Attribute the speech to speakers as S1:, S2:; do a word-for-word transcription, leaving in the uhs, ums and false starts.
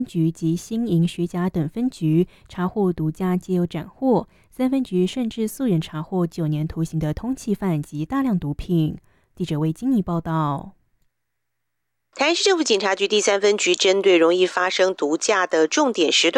S1: 局及新营徐甲等分局查获毒驾皆有斩获，三分局甚至溯源查获九年徒刑的通缉犯及大量毒品。记者魏金妮报道。
S2: 台南市政府警察局第三分局针对容易发生毒驾的重点时段